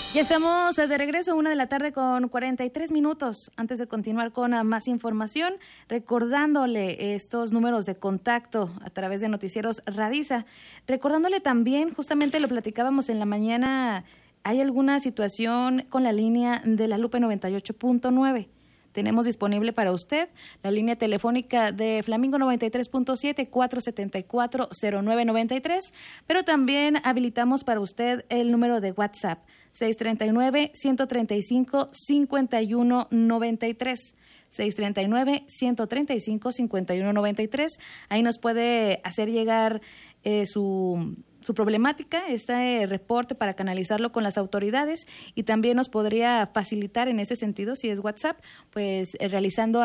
Ya estamos de regreso, 1:00 p.m. con 43 minutos. Antes de continuar con más información, recordándole estos números de contacto a través de Noticieros Radiza. Recordándole también, justamente lo platicábamos en la mañana, hay alguna situación con la línea de la Lupe 98.9. Tenemos disponible para usted la línea telefónica de Flamingo 93.7, 474-0993, pero también habilitamos para usted el número de WhatsApp, 639-135-5193. 639-135-5193. Ahí nos puede hacer llegar su problemática, este reporte para canalizarlo con las autoridades, y también nos podría facilitar en ese sentido, si es WhatsApp, pues realizando